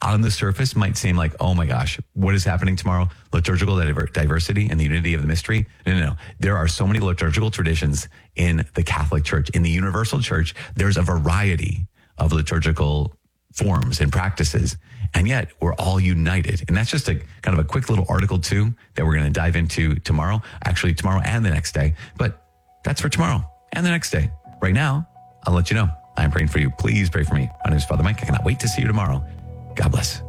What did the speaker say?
on the surface might seem like, oh my gosh, what is happening tomorrow? Liturgical diversity and the unity of the mystery. No. There are so many liturgical traditions in the Catholic Church. In the Universal Church, there's a variety of liturgical forms and practices. And yet we're all united. And that's just a kind of a quick little article too that we're going to dive into tomorrow, actually tomorrow and the next day. But that's for tomorrow and the next day. Right now, I'll let you know. I'm praying for you. Please pray for me. My name is Father Mike. I cannot wait to see you tomorrow. God bless.